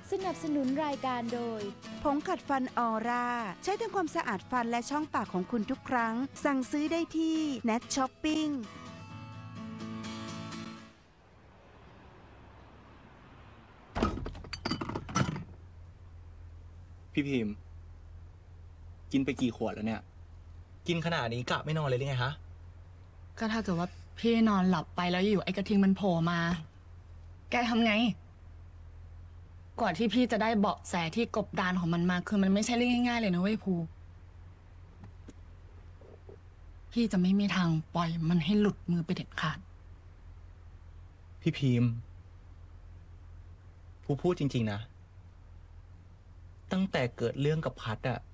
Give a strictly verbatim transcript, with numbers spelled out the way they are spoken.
สนับสนุนรายการโดยผงขัดฟันออร่าใช้ทำความสะอาดฟันและช่องปากของคุณทุกครั้งสั่งซื้อได้ที่ เน็ต ช้อปปิ้งพี่พิมพ์กินไปกี่ขวดแล้วเนี่ยกินขนาดนี้กะไม่นอนเลยหรือไงฮะก็ถ้าเกิดว่าพี่นอนหลับไปแล้วอยู่ไอ้กระทิงมันโผล่มา แกทำไง กว่าที่พี่จะได้เบาะแสที่กบดานของมันมาคือมันไม่ใช่เรื่องง่ายๆเลยนะเว้ยภูพี่จะไม่มีทางปล่อยมันให้หลุดมือไปเด็ดขาดพี่พิมพ์ผู้พูดจริงๆนะ ตั้งแต่เกิดเรื่องกับพัดอะ